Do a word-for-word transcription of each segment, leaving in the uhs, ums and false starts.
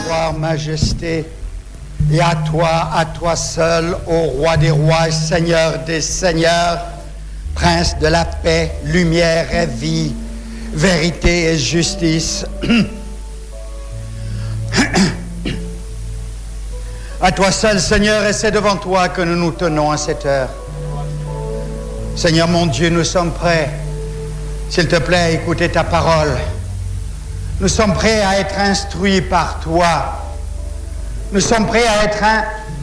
gloire, majesté, et à toi, à toi seul, ô roi des rois, seigneur des seigneurs, prince de la paix, lumière et vie, vérité et justice. À toi seul, Seigneur, et c'est devant toi que nous nous tenons à cette heure. Seigneur mon Dieu, nous sommes prêts, s'il te plaît, à écouter ta parole. Nous sommes prêts à être instruits par toi. Nous sommes prêts à être, un,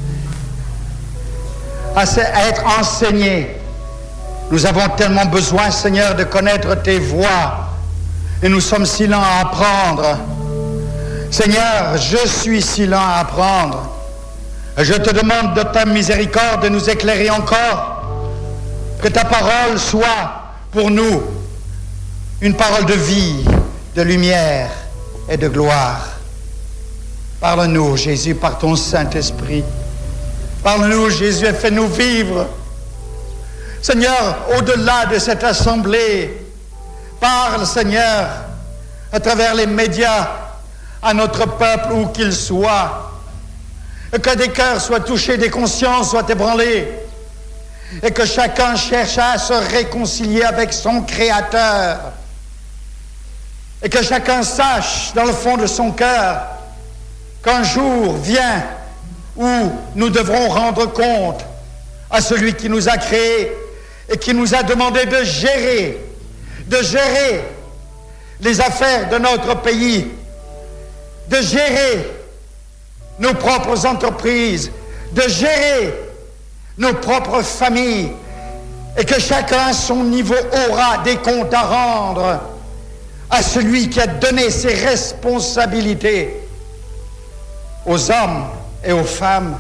à, se, à être enseignés. Nous avons tellement besoin, Seigneur, de connaître tes voies. Et nous sommes si lents à apprendre. Seigneur, je suis si lent à apprendre. Je te demande de ta miséricorde de nous éclairer encore. Que ta parole soit pour nous une parole de vie, de lumière et de gloire. Parle-nous, Jésus, par ton Saint-Esprit. Parle-nous, Jésus, et fais-nous vivre. Seigneur, au-delà de cette assemblée, parle, Seigneur, à travers les médias, à notre peuple, où qu'il soit. Et que des cœurs soient touchés, des consciences soient ébranlées. Et que chacun cherche à se réconcilier avec son Créateur. Et que chacun sache, dans le fond de son cœur, qu'un jour vient où nous devrons rendre compte à celui qui nous a créés et qui nous a demandé de gérer, de gérer les affaires de notre pays, de gérer nos propres entreprises, de gérer nos propres familles, et que chacun à son niveau aura des comptes à rendre à celui qui a donné ses responsabilités aux hommes et aux femmes.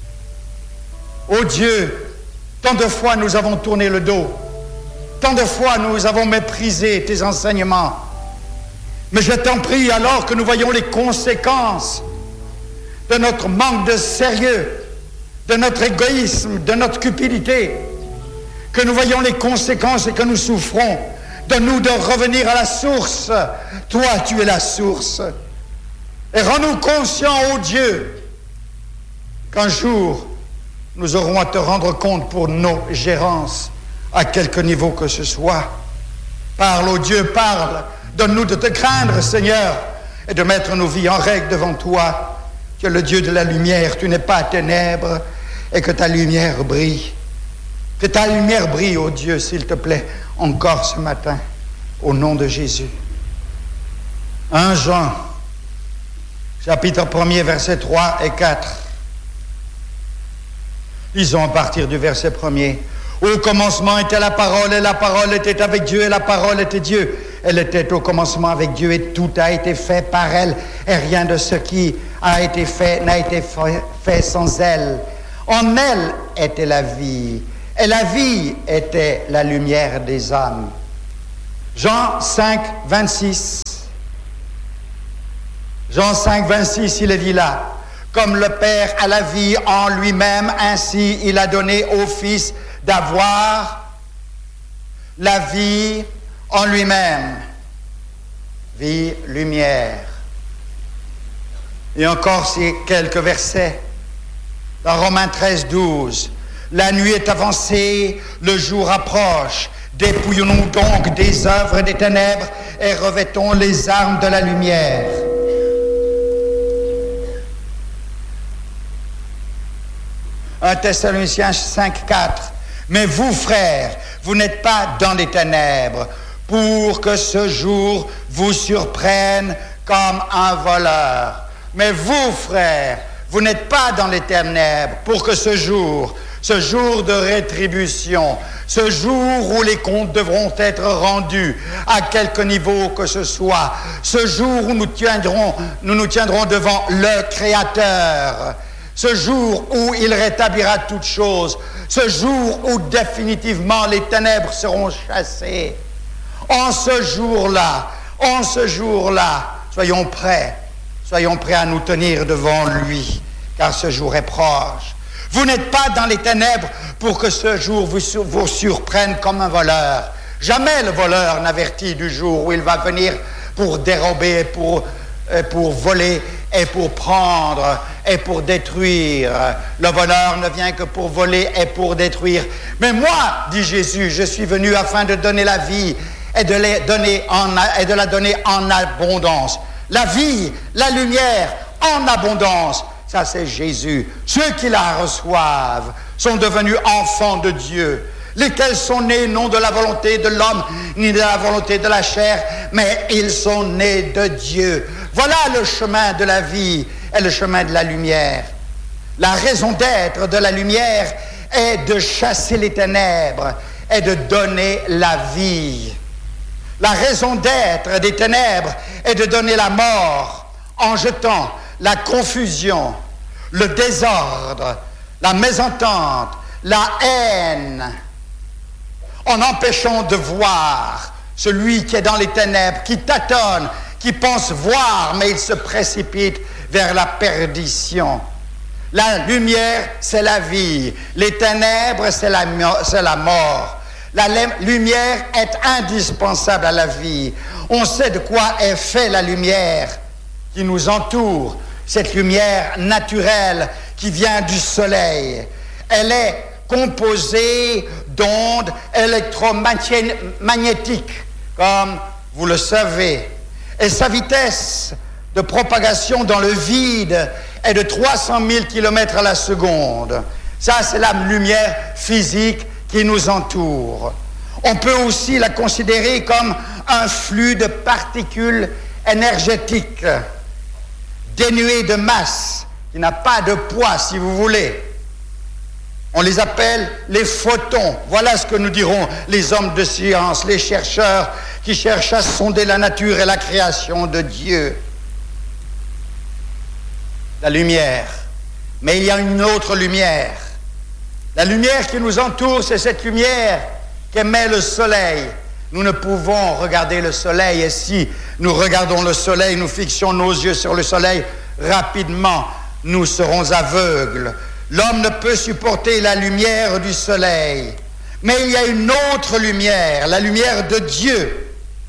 Ô Dieu, tant de fois nous avons tourné le dos, tant de fois nous avons méprisé tes enseignements, mais je t'en prie, alors que nous voyons les conséquences de notre manque de sérieux, de notre égoïsme, de notre cupidité, que nous voyons les conséquences et que nous souffrons, donne-nous de revenir à la source. Toi, tu es la source. Et rends-nous conscients, ô Dieu, qu'un jour, nous aurons à te rendre compte pour nos gérances, à quelque niveau que ce soit. Parle, ô Dieu, parle. Donne-nous de te craindre, Seigneur, et de mettre nos vies en règle devant toi. Que le Dieu de la lumière, tu n'es pas ténèbres, et que ta lumière brille. Que ta lumière brille, ô Dieu, s'il te plaît, encore ce matin, au nom de Jésus. premier Jean, chapitre premier, versets trois et quatre. Lisons à partir du verset premier. Au commencement était la parole, et la parole était avec Dieu, et la parole était Dieu. Elle était au commencement avec Dieu, et tout a été fait par elle, et rien de ce qui a été fait n'a été fait, fait sans elle. En elle était la vie, et la vie était la lumière des hommes. Jean cinq, vingt-six. Jean cinq, vingt-six, il est dit là. Comme le Père a la vie en lui-même, ainsi il a donné au Fils d'avoir la vie en lui-même. Vie, lumière. Et encore ces quelques versets. Dans Romains treize, douze. La nuit est avancée, le jour approche. Dépouillons-nous donc des œuvres des ténèbres et revêtons les armes de la lumière. un Thessaloniciens cinq, quatre. Mais vous, frères, vous n'êtes pas dans les ténèbres, pour que ce jour vous surprenne comme un voleur. Mais vous, frères, vous n'êtes pas dans les ténèbres, pour que ce jour, ce jour de rétribution, ce jour où les comptes devront être rendus, à quelque niveau que ce soit, ce jour où nous tiendrons, nous nous tiendrons devant le Créateur, ce jour où il rétablira toutes choses, ce jour où définitivement les ténèbres seront chassées. En ce jour-là, en ce jour-là, soyons prêts, soyons prêts à nous tenir devant lui, car ce jour est proche. Vous n'êtes pas dans les ténèbres pour que ce jour vous, vous surprenne comme un voleur. Jamais le voleur n'avertit du jour où il va venir pour dérober, pour, euh, pour voler est pour prendre et pour détruire. Le voleur ne vient que pour voler et pour détruire. Mais moi, dit Jésus, je suis venu afin de donner la vie et de, les donner en, et de la donner en abondance. La vie, la lumière en abondance. Ça, c'est Jésus. Ceux qui la reçoivent sont devenus enfants de Dieu, lesquels sont nés non de la volonté de l'homme, ni de la volonté de la chair, mais ils sont nés de Dieu. Voilà le chemin de la vie et le chemin de la lumière. La raison d'être de la lumière est de chasser les ténèbres et de donner la vie. La raison d'être des ténèbres est de donner la mort en jetant la confusion, le désordre, la mésentente, la haine, en empêchant de voir celui qui est dans les ténèbres, qui tâtonne, qui pense voir, mais il se précipite vers la perdition. La lumière, c'est la vie. Les ténèbres, c'est la, c'est la mort. La lumière est indispensable à la vie. On sait de quoi est faite la lumière qui nous entoure, cette lumière naturelle qui vient du soleil. Elle est composée d'ondes électromagnétiques, comme vous le savez. Et sa vitesse de propagation dans le vide est de trois cent mille kilomètres à la seconde. Ça, c'est la lumière physique qui nous entoure. On peut aussi la considérer comme un flux de particules énergétiques, dénuées de masse, qui n'a pas de poids, si vous voulez. On les appelle les photons. Voilà ce que nous diront les hommes de science, les chercheurs qui cherchent à sonder la nature et la création de Dieu. La lumière. Mais il y a une autre lumière. La lumière qui nous entoure, c'est cette lumière qu'émet le soleil. Nous ne pouvons regarder le soleil, et si nous regardons le soleil, nous fixons nos yeux sur le soleil, rapidement, nous serons aveugles. L'homme ne peut supporter la lumière du soleil. Mais il y a une autre lumière, la lumière de Dieu.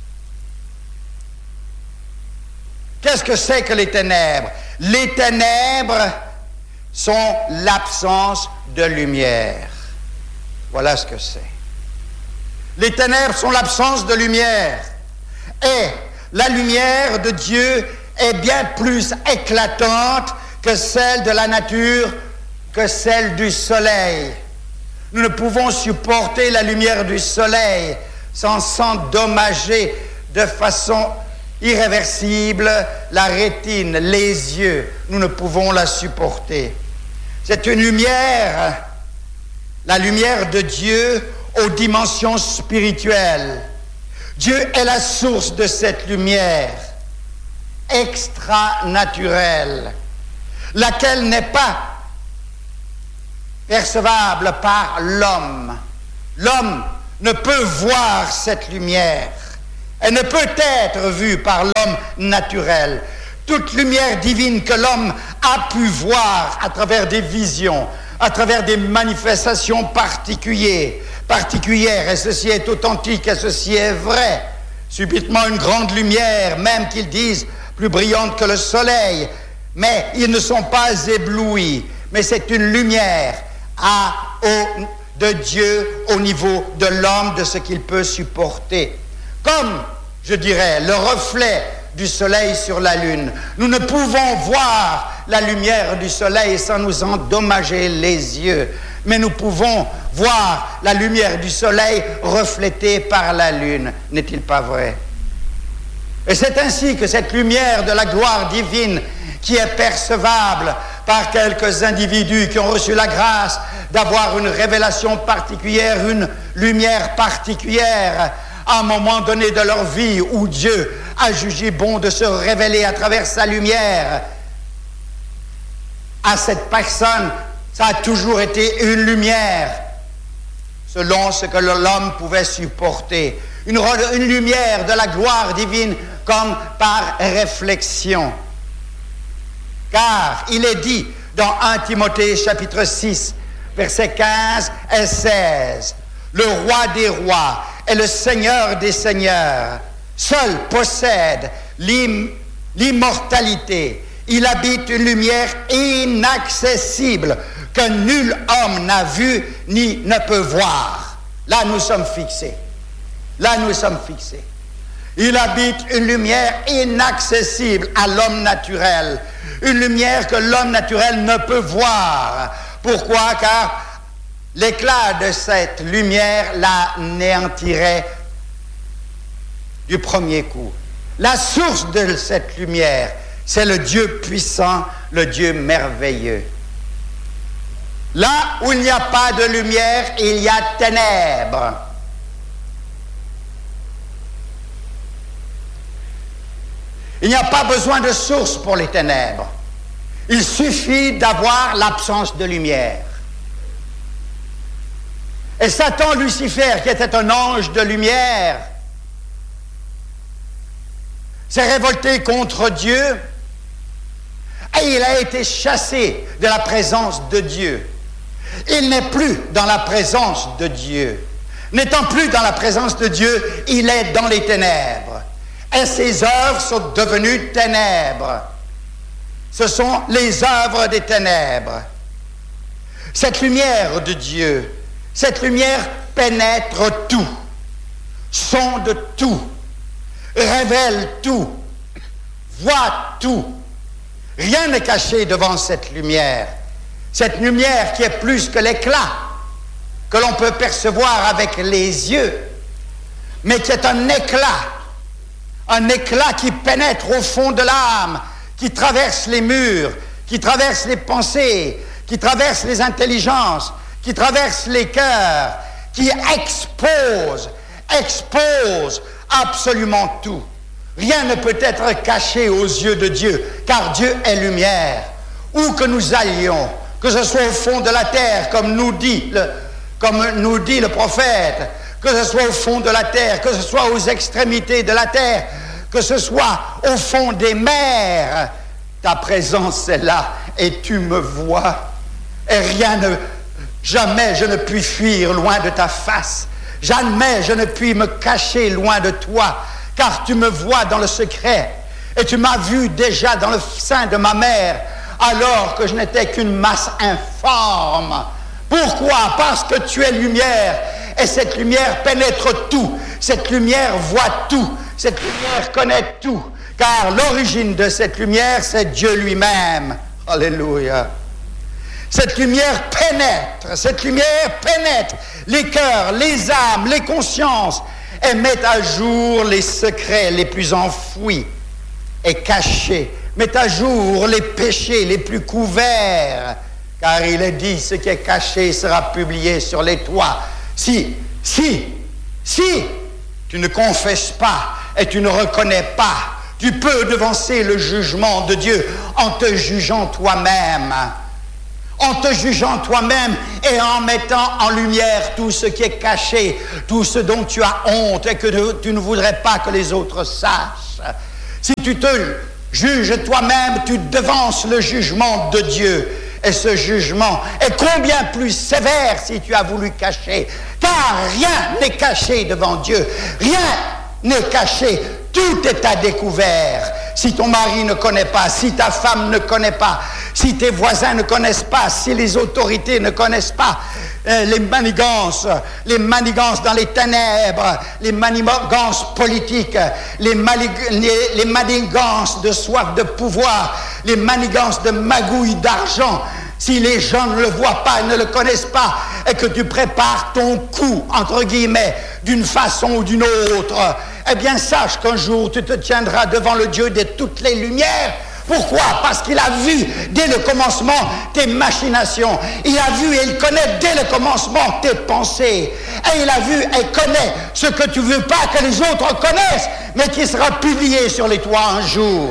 Qu'est-ce que c'est que les ténèbres? Les ténèbres sont l'absence de lumière. Voilà ce que c'est. Les ténèbres sont l'absence de lumière. Et la lumière de Dieu est bien plus éclatante que celle de la nature, que celle du soleil. Nous ne pouvons supporter la lumière du soleil sans s'endommager de façon irréversible la rétine, les yeux. Nous ne pouvons la supporter. C'est une lumière, la lumière de Dieu aux dimensions spirituelles. Dieu est la source de cette lumière extra-naturelle, laquelle n'est pas percevable par l'homme. L'homme ne peut voir cette lumière. Elle ne peut être vue par l'homme naturel. Toute lumière divine que l'homme a pu voir à travers des visions, à travers des manifestations particulières, particulières, et ceci est authentique, et ceci est vrai. Subitement une grande lumière, même qu'ils disent plus brillante que le soleil, mais ils ne sont pas éblouis. Mais c'est une lumière à, au, de Dieu au niveau de l'homme, de ce qu'il peut supporter. Comme, je dirais, le reflet du soleil sur la lune. Nous ne pouvons voir la lumière du soleil sans nous endommager les yeux, mais nous pouvons voir la lumière du soleil reflétée par la lune. N'est-il pas vrai? Et c'est ainsi que cette lumière de la gloire divine, qui est percevable par quelques individus qui ont reçu la grâce d'avoir une révélation particulière, une lumière particulière, à un moment donné de leur vie où Dieu a jugé bon de se révéler à travers sa lumière, à cette personne, ça a toujours été une lumière selon ce que l'homme pouvait supporter. Une, une lumière de la gloire divine comme par réflexion. Car il est dit dans un Timothée chapitre six, versets quinze et seize, le roi des rois et le Seigneur des seigneurs, seul possède l'im- l'immortalité. Il habite une lumière inaccessible que nul homme n'a vu ni ne peut voir. Là, nous sommes fixés. Là, nous sommes fixés. Il habite une lumière inaccessible à l'homme naturel. Une lumière que l'homme naturel ne peut voir. Pourquoi? Car l'éclat de cette lumière l'anéantirait du premier coup. La source de cette lumière, c'est le Dieu puissant, le Dieu merveilleux. Là où il n'y a pas de lumière, il y a ténèbres. Il n'y a pas besoin de source pour les ténèbres. Il suffit d'avoir l'absence de lumière. Et Satan, Lucifer, qui était un ange de lumière, s'est révolté contre Dieu et il a été chassé de la présence de Dieu. Il n'est plus dans la présence de Dieu. N'étant plus dans la présence de Dieu, il est dans les ténèbres. Et ses œuvres sont devenues ténèbres. Ce sont les œuvres des ténèbres. Cette lumière de Dieu, cette lumière pénètre tout, sonde tout, révèle tout, voit tout. Rien n'est caché devant cette lumière. Cette lumière qui est plus que l'éclat que l'on peut percevoir avec les yeux, mais qui est un éclat, un éclat qui pénètre au fond de l'âme, qui traverse les murs, qui traverse les pensées, qui traverse les intelligences, qui traverse les cœurs, qui expose, expose absolument tout. Rien ne peut être caché aux yeux de Dieu, car Dieu est lumière. Où que nous allions, que ce soit au fond de la terre, comme nous dit le, comme nous dit le prophète, que ce soit au fond de la terre, que ce soit aux extrémités de la terre, que ce soit au fond des mers, ta présence est là et tu me vois. Et rien ne, jamais je ne puis fuir loin de ta face. Jamais je ne puis me cacher loin de toi, car tu me vois dans le secret et tu m'as vu déjà dans le sein de ma mère, alors que je n'étais qu'une masse informe. Pourquoi? Parce que tu es lumière, et cette lumière pénètre tout, cette lumière voit tout, cette lumière connaît tout, car l'origine de cette lumière, c'est Dieu lui-même. Alléluia. Cette lumière pénètre, cette lumière pénètre les cœurs, les âmes, les consciences, et met à jour les secrets les plus enfouis et cachés, met à jour les péchés les plus couverts, car il est dit, ce qui est caché sera publié sur les toits. Si, si, si tu ne confesses pas et tu ne reconnais pas, tu peux devancer le jugement de Dieu en te jugeant toi-même. En te jugeant toi-même et en mettant en lumière tout ce qui est caché, tout ce dont tu as honte et que tu ne voudrais pas que les autres sachent. Si tu te juges toi-même, tu devances le jugement de Dieu. Et ce jugement est combien plus sévère si tu as voulu cacher. Car rien n'est caché devant Dieu. Rien n'est caché. Tout est à découvert. Si ton mari ne connaît pas, si ta femme ne connaît pas, si tes voisins ne connaissent pas, si les autorités ne connaissent pas, euh, les manigances, les manigances dans les ténèbres, les manigances politiques, les, malig- les, les manigances de soif de pouvoir, les manigances de magouille d'argent, si les gens ne le voient pas et ne le connaissent pas, et que tu prépares ton coup, entre guillemets, d'une façon ou d'une autre, eh bien sache qu'un jour tu te tiendras devant le Dieu de toutes les lumières. Pourquoi? Parce qu'il a vu dès le commencement tes machinations. Il a vu et il connaît dès le commencement tes pensées. Et il a vu et connaît ce que tu ne veux pas que les autres connaissent, mais qui sera publié sur les toits un jour.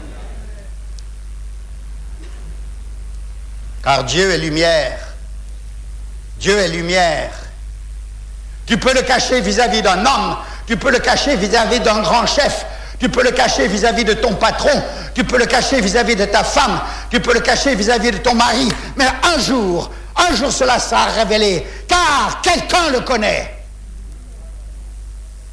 Car Dieu est lumière. Dieu est lumière. Tu peux le cacher vis-à-vis d'un homme, tu peux le cacher vis-à-vis d'un grand chef, tu peux le cacher vis-à-vis de ton patron, tu peux le cacher vis-à-vis de ta femme, tu peux le cacher vis-à-vis de ton mari, mais un jour, un jour cela sera révélé, car quelqu'un le connaît.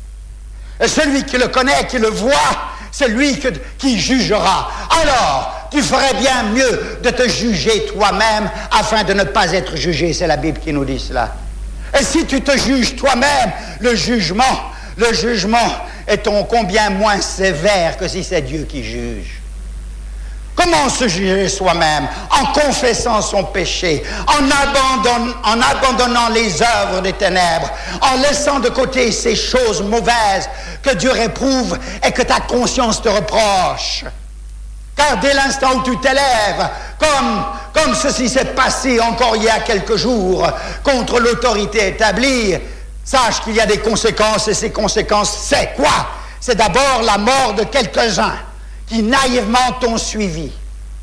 Et celui qui le connaît, qui le voit, c'est lui que, qui jugera. Alors, tu ferais bien mieux de te juger toi-même afin de ne pas être jugé. C'est la Bible qui nous dit cela. Et si tu te juges toi-même, le jugement, le jugement est on combien moins sévère que si c'est Dieu qui juge. Comment se juger soi-même? En confessant son péché, en, abandon, en abandonnant les œuvres des ténèbres, en laissant de côté ces choses mauvaises que Dieu réprouve et que ta conscience te reproche. Car dès l'instant où tu t'élèves, comme, comme ceci s'est passé encore il y a quelques jours, contre l'autorité établie, sache qu'il y a des conséquences, et ces conséquences, c'est quoi? C'est d'abord la mort de quelques-uns qui naïvement t'ont suivi.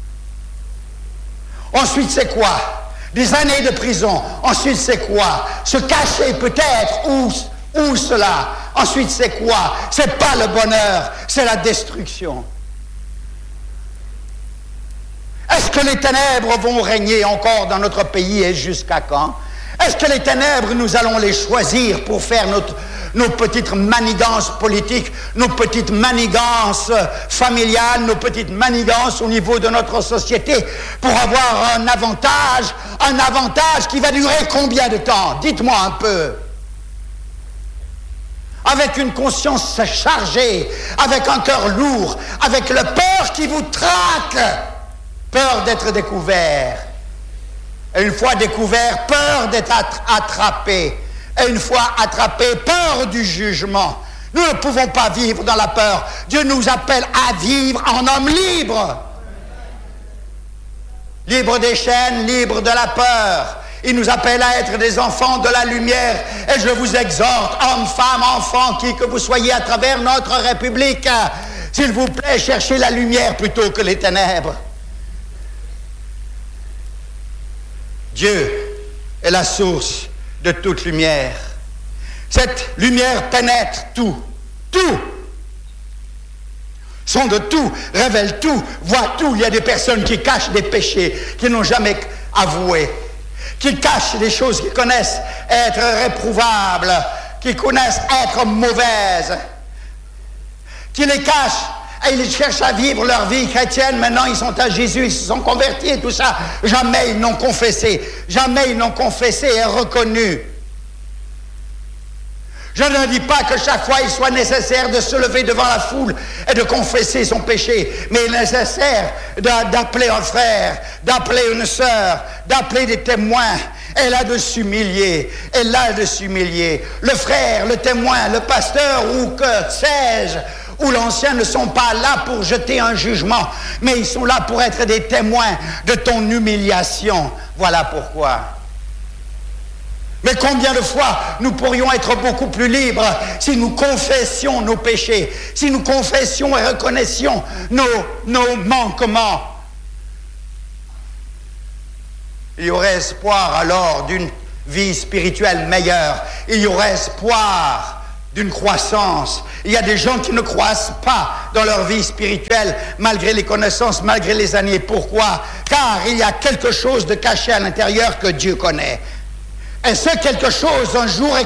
Ensuite, c'est quoi? Des années de prison. Ensuite, c'est quoi? Se cacher peut-être. Où, où cela? Ensuite, c'est quoi? C'est pas le bonheur, c'est la destruction. Est-ce que les ténèbres vont régner encore dans notre pays et jusqu'à quand? Est-ce que les ténèbres, nous allons les choisir pour faire notre, nos petites manigances politiques, nos petites manigances familiales, nos petites manigances au niveau de notre société pour avoir un avantage, un avantage qui va durer combien de temps? Dites-moi un peu. Avec une conscience chargée, avec un cœur lourd, avec le peur qui vous traque, peur d'être découvert. Et une fois découvert, peur d'être attrapé. Et une fois attrapé, peur du jugement. Nous ne pouvons pas vivre dans la peur. Dieu nous appelle à vivre en homme libre. Libre des chaînes, libre de la peur. Il nous appelle à être des enfants de la lumière. Et je vous exhorte, hommes, femmes, enfants, qui que vous soyez à travers notre République, s'il vous plaît, cherchez la lumière plutôt que les ténèbres. Dieu est la source de toute lumière. Cette lumière pénètre tout, tout. Sonde tout, révèle tout, voit tout. Il y a des personnes qui cachent des péchés qu'ils n'ont jamais avoués, qui cachent des choses qu'ils connaissent être réprouvables, qui connaissent être mauvaises, qui les cachent. Et ils cherchent à vivre leur vie chrétienne. Maintenant, ils sont à Jésus, ils se sont convertis et tout ça. Jamais ils n'ont confessé. Jamais ils n'ont confessé et reconnu. Je ne dis pas que chaque fois il soit nécessaire de se lever devant la foule et de confesser son péché. Mais il est nécessaire d'appeler un frère, d'appeler une sœur, d'appeler des témoins. Et là de s'humilier. Et là de s'humilier. Le frère, le témoin, le pasteur ou que sais-je, où l'ancien ne sont pas là pour jeter un jugement, mais ils sont là pour être des témoins de ton humiliation. Voilà pourquoi. Mais combien de fois nous pourrions être beaucoup plus libres si nous confessions nos péchés, si nous confessions et reconnaissions nos, nos manquements. Il y aurait espoir alors d'une vie spirituelle meilleure. Il y aurait espoir d'une croissance. Il y a des gens qui ne croissent pas dans leur vie spirituelle malgré les connaissances, malgré les années. Pourquoi? Car il y a quelque chose de caché à l'intérieur que Dieu connaît. Et ce quelque chose un jour est